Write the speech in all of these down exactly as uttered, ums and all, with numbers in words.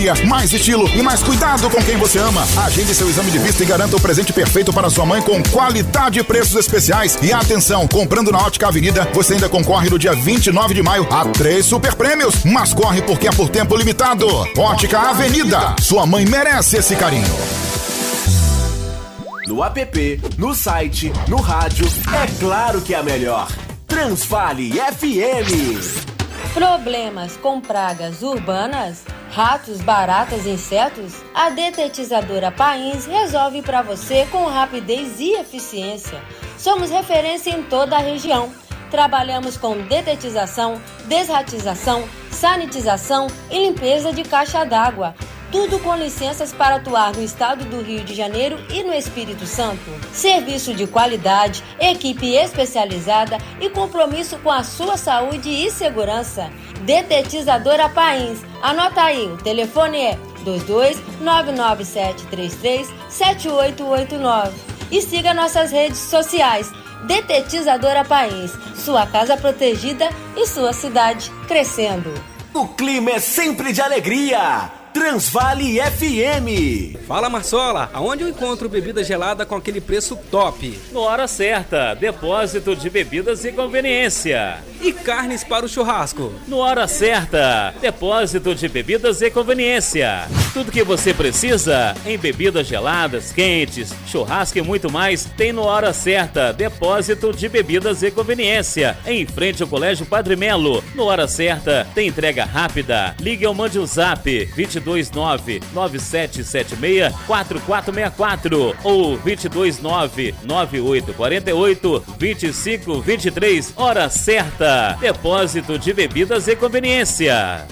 Mais estilo e mais cuidado com quem você ama. Agende seu exame de vista e garanta o presente perfeito para sua mãe com qualidade e preços especiais. E atenção, comprando na Ótica Avenida, você ainda concorre no dia vinte e nove de maio a três super prêmios. Mas corre porque é por tempo limitado. Ótica Avenida, sua mãe merece esse carinho. No app, no site, no rádio, é claro que é a melhor. Transvale F M. Problemas com pragas urbanas? Ratos, baratas, insetos? A detetizadora Pains resolve para você com rapidez e eficiência. Somos referência em toda a região. Trabalhamos com detetização, desratização, sanitização e limpeza de caixa d'água. Tudo com licenças para atuar no estado do Rio de Janeiro e no Espírito Santo. Serviço de qualidade, equipe especializada e compromisso com a sua saúde e segurança. Detetizadora Pains. Anota aí, o telefone é dois dois nove nove sete três três sete oito oito nove. E siga nossas redes sociais. Detetizadora Pains. Sua casa protegida e sua cidade crescendo. O clima é sempre de alegria. Transvale F M. Fala, Marsola, aonde eu encontro bebida gelada com aquele preço top? No Hora Certa, depósito de bebidas e conveniência. E carnes para o churrasco? No Hora Certa, depósito de bebidas e conveniência. Tudo que você precisa em bebidas geladas, quentes, churrasco e muito mais tem no Hora Certa, depósito de bebidas e conveniência. Em frente ao Colégio Padre Melo. No Hora Certa tem entrega rápida. Ligue ou mande o zap vinte e dois nove nove sete sete seis quatro quatro seis quatro ou vinte e dois nove nove oito quatro oito vinte e cinco vinte e três. Hora Certa, depósito de bebidas e conveniência.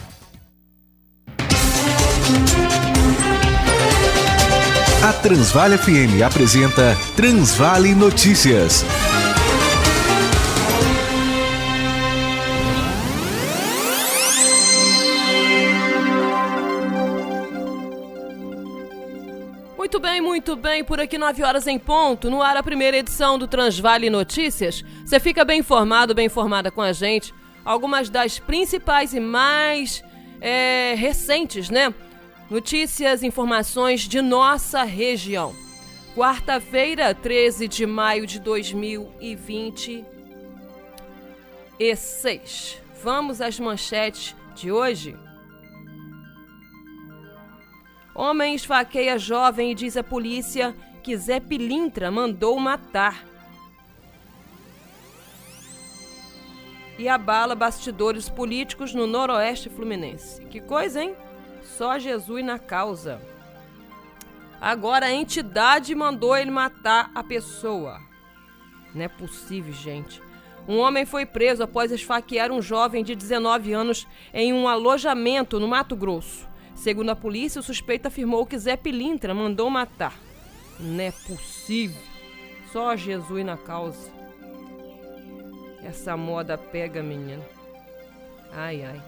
A Transvale F M apresenta Transvale Notícias. Muito bem, muito bem, por aqui nove horas em ponto, no ar a primeira edição do Transvale Notícias. Você fica bem informado, bem informada com a gente. Algumas das principais e mais é, recentes, né? Notícias, informações de nossa região. Quarta-feira, treze de maio de dois mil e vinte e seis. Vamos às manchetes de hoje. Homem esfaqueia jovem e diz à polícia que Zé Pilintra mandou matar. E abala bastidores políticos no Noroeste Fluminense. Que coisa, hein? Só Jesus na causa. Agora a entidade mandou ele matar a pessoa. Não é possível, gente. Um homem foi preso após esfaquear um jovem de dezenove anos em um alojamento no Mato Grosso. Segundo a polícia, o suspeito afirmou que Zé Pilintra mandou matar. Não é possível. Só Jesus na causa. Essa moda pega, menino. Ai, ai.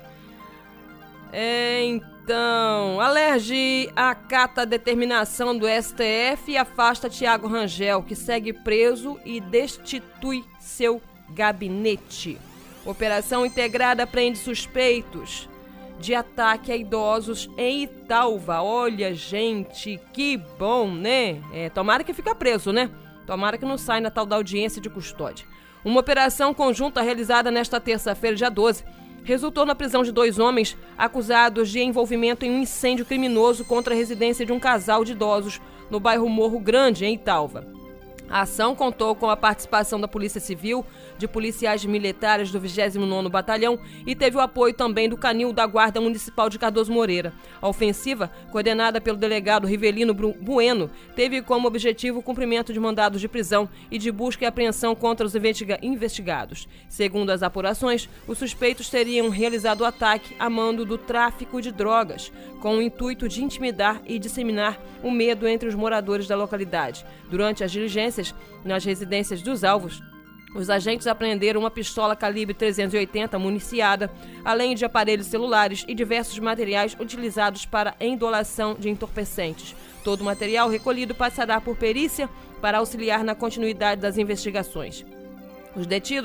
É, então, Alerj acata a determinação do S T F e afasta Thiago Rangel, que segue preso e destitui seu gabinete. Operação integrada prende suspeitos de ataque a idosos em Italva. Olha, gente, que bom, né? É, tomara que fique preso, né? Tomara que não saia na tal da audiência de custódia. Uma operação conjunta realizada nesta terça-feira, dia doze, resultou na prisão de dois homens acusados de envolvimento em um incêndio criminoso contra a residência de um casal de idosos no bairro Morro Grande, em Italva. A ação contou com a participação da Polícia Civil, de policiais militares do vigésimo nono Batalhão e teve o apoio também do Canil da Guarda Municipal de Cardoso Moreira. A ofensiva, coordenada pelo delegado Rivelino Bueno, teve como objetivo o cumprimento de mandados de prisão e de busca e apreensão contra os investiga- investigados. Segundo as apurações, os suspeitos teriam realizado o ataque a mando do tráfico de drogas, com o intuito de intimidar e disseminar o medo entre os moradores da localidade. Durante as diligências nas residências dos alvos, os agentes apreenderam uma pistola calibre trezentos e oitenta municiada, além de aparelhos celulares e diversos materiais utilizados para endolação de entorpecentes. Todo o material recolhido passará por perícia para auxiliar na continuidade das investigações. Os detidos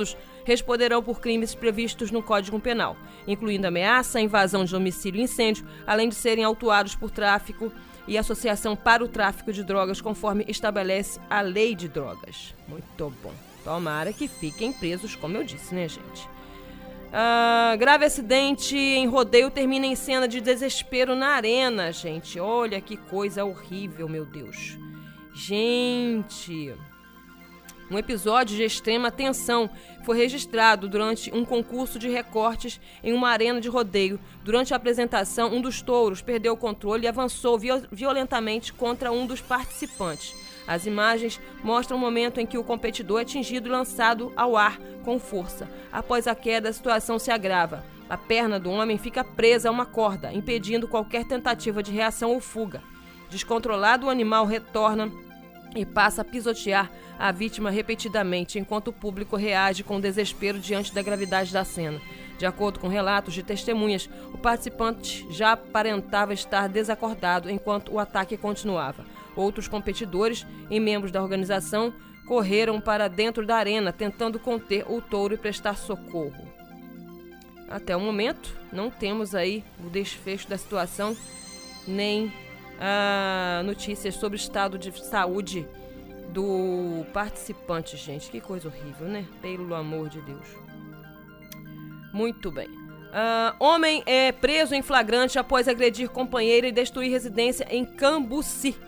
responderão por crimes previstos no Código Penal, incluindo ameaça, invasão de domicílio e incêndio, além de serem autuados por tráfico e associação para o tráfico de drogas, conforme estabelece a Lei de Drogas. Muito bom. Tomara que fiquem presos, como eu disse, né, gente? Ah, grave acidente em rodeio termina em cena de desespero na arena, gente. Olha que coisa horrível, meu Deus. Gente... Um episódio de extrema tensão foi registrado durante um concurso de recortes em uma arena de rodeio. Durante a apresentação, um dos touros perdeu o controle e avançou violentamente contra um dos participantes. As imagens mostram o momento em que o competidor é atingido e lançado ao ar com força. Após a queda, a situação se agrava. A perna do homem fica presa a uma corda, impedindo qualquer tentativa de reação ou fuga. Descontrolado, o animal retorna e passa a pisotear a vítima repetidamente, enquanto o público reage com desespero diante da gravidade da cena. De acordo com relatos de testemunhas, o participante já aparentava estar desacordado enquanto o ataque continuava. Outros competidores e membros da organização correram para dentro da arena, tentando conter o touro e prestar socorro. Até o momento, não temos aí o desfecho da situação, nem a notícias sobre o estado de saúde do participante, gente. Que coisa horrível, né? Pelo amor de Deus. Muito bem. Uh, homem é preso em flagrante após agredir companheira e destruir residência em Cambuci.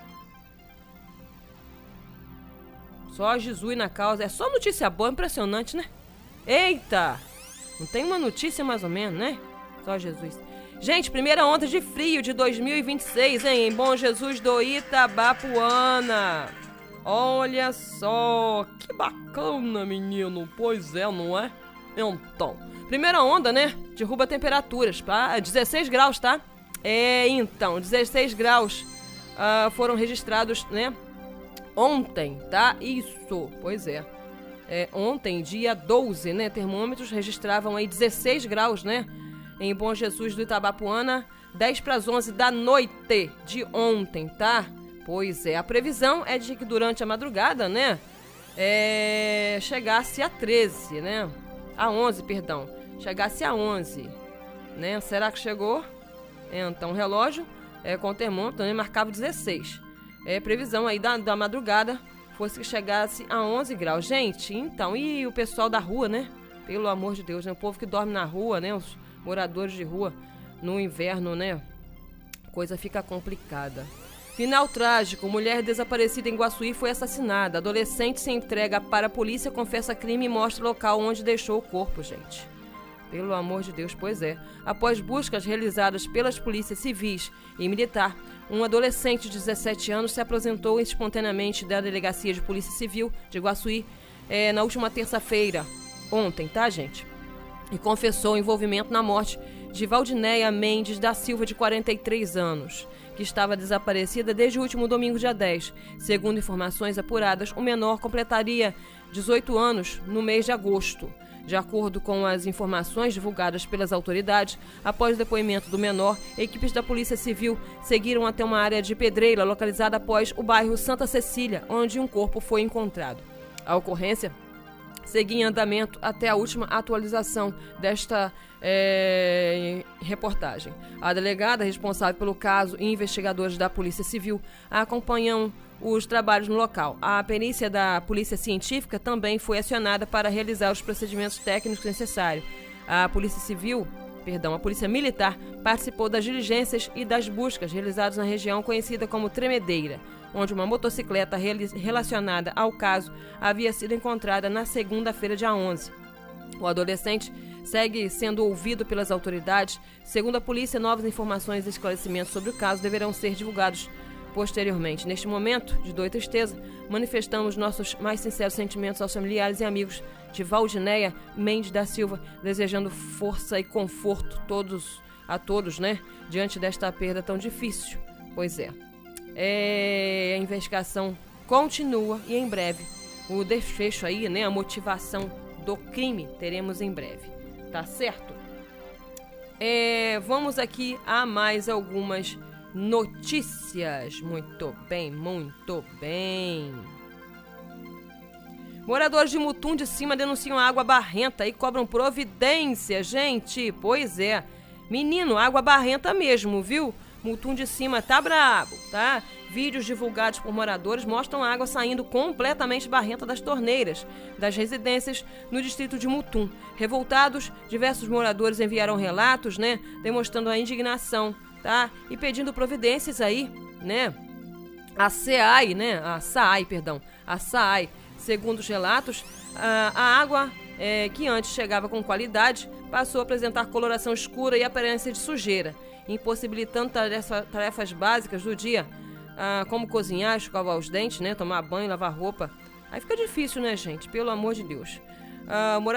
Só Jesus na causa. É só notícia boa, impressionante, né? Eita! Não tem uma notícia mais ou menos, né? Só Jesus. Gente, primeira onda de frio de dois mil e vinte e seis, hein? Em Bom Jesus do Itabapuana. Olha só, que bacana, menino. Pois é, não é? Então, primeira onda, né? Derruba temperaturas, tá? dezesseis graus, tá? É, então, dezesseis graus uh, foram registrados, né? Ontem, tá? Isso, pois é. É. Ontem, dia doze, né? Termômetros registravam aí dezesseis graus, né? Em Bom Jesus do Itabapuana, dez para as onze da noite de ontem, tá? Pois é, a previsão é de que durante a madrugada, né, é, chegasse a treze, né? A onze, perdão. Chegasse a onze, né? Será que chegou? É, então, o relógio é, com o termômetro, né, marcava dezesseis. É, previsão aí da, da madrugada fosse que chegasse a onze graus. Gente, então, e o pessoal da rua, né? Pelo amor de Deus, né? O povo que dorme na rua, né? Os moradores de rua no inverno, né? Coisa fica complicada. Final trágico. Mulher desaparecida em Guaçuí foi assassinada. Adolescente se entrega para a polícia, confessa crime e mostra o local onde deixou o corpo, gente. Pelo amor de Deus, pois é. Após buscas realizadas pelas polícias civis e militar, um adolescente de dezessete anos se apresentou espontaneamente da Delegacia de Polícia Civil de Guaçuí é, na última terça-feira, ontem, tá, gente? E confessou o envolvimento na morte de Valdinéia Mendes da Silva, de quarenta e três anos, que estava desaparecida desde o último domingo, dia dez. Segundo informações apuradas, o menor completaria dezoito anos no mês de agosto. De acordo com as informações divulgadas pelas autoridades, após o depoimento do menor, equipes da Polícia Civil seguiram até uma área de pedreira localizada após o bairro Santa Cecília, onde um corpo foi encontrado. A ocorrência seguia em andamento até a última atualização desta é, reportagem. A delegada responsável pelo caso e investigadores da Polícia Civil acompanham os trabalhos no local. A perícia da Polícia Científica também foi acionada para realizar os procedimentos técnicos necessários. A Polícia Civil, perdão, a Polícia Militar participou das diligências e das buscas realizadas na região conhecida como Tremedeira, onde uma motocicleta relacionada ao caso havia sido encontrada na segunda-feira, dia onze. O adolescente segue sendo ouvido pelas autoridades. Segundo a polícia, novas informações e esclarecimentos sobre o caso deverão ser divulgados posteriormente. Neste momento de dor e tristeza, manifestamos nossos mais sinceros sentimentos aos familiares e amigos de Valdinéia Mendes da Silva, desejando força e conforto todos, a todos, né, diante desta perda tão difícil. Pois é. É, a investigação continua e em breve o desfecho aí, né, a motivação do crime teremos em breve, tá certo? É, vamos aqui a mais algumas notícias. Muito bem, muito bem. Moradores de Mutum de Cima denunciam água barrenta e cobram providência, gente. Pois é. Menino, água barrenta mesmo, viu? Mutum de Cima tá brabo, tá? Vídeos divulgados por moradores mostram a água saindo completamente barrenta das torneiras das residências no distrito de Mutum. Revoltados, diversos moradores enviaram relatos, né? Demonstrando a indignação, tá? E pedindo providências aí, né? A SEAI, né? A SAAI, perdão. A SAAI. Segundo os relatos, a, a água é, que antes chegava com qualidade passou a apresentar coloração escura e aparência de sujeira, impossibilitando tarefa, tarefas básicas do dia, ah, como cozinhar, escovar os dentes, né, tomar banho, lavar roupa. Aí fica difícil, né, gente? Pelo amor de Deus. Ah,